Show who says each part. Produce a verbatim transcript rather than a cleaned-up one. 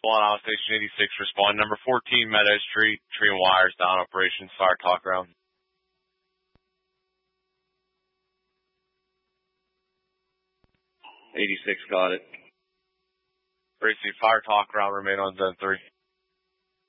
Speaker 1: Spawn Out Station eighty-six, respond. Number fourteen, Meadow Street, tree and wires down, operations, fire talk round.
Speaker 2: eighty-six, got it.
Speaker 1: Receive fire talk round, remain on zone three.